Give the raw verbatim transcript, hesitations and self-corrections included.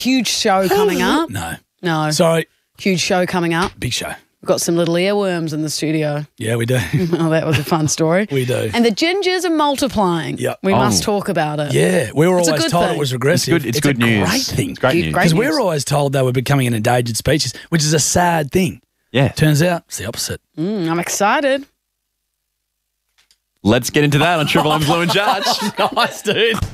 Huge show coming up. No. No. Sorry. Huge show coming up. Big show. We've got some little earworms in the studio. Yeah, we do. Oh, that was a fun story. We do. And the gingers are multiplying. Yep. We Oh. must talk about it. Yeah, we were It's a always good told thing. it was regressive. It's good- it's good a news. great thing. It's great news. Because we news. were always told they were becoming an endangered species, which is a sad thing. Yeah. Turns out it's the opposite. Mm, I'm excited. Let's get into that on Triple M's Lou and Judge. Nice, dude.